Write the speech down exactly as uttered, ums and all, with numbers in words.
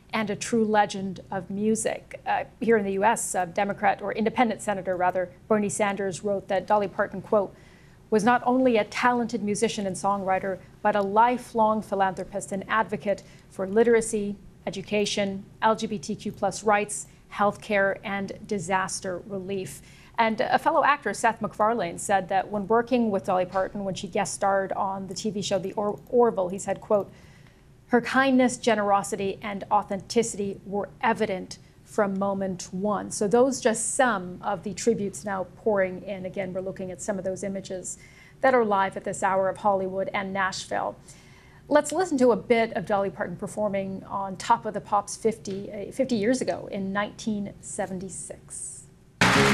and a true legend of music. Uh, here in the U S, uh, Democrat or independent senator, rather, Bernie Sanders wrote that Dolly Parton, quote, was not only a talented musician and songwriter, but a lifelong philanthropist and advocate for literacy, education, L G B T Q plus rights, healthcare, and disaster relief. And a fellow actor, Seth MacFarlane, said that when working with Dolly Parton, when she guest starred on the T V show The or Orville, he said, quote, her kindness, generosity, and authenticity were evident from moment one. So those just some of the tributes now pouring in. Again, we're looking at some of those images that are live at this hour of Hollywood and Nashville. Let's listen to a bit of Dolly Parton performing on Top of the Pops fifty, uh, fifty years ago in nineteen seventy-six.